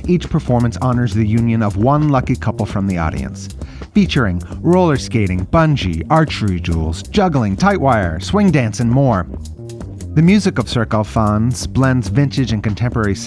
each performance honors the union of one lucky couple from the audience. Featuring roller skating, bungee, archery duels, juggling, tight wire, swing dance, and more. The music of Cirque Alphonse blends vintage and contemporary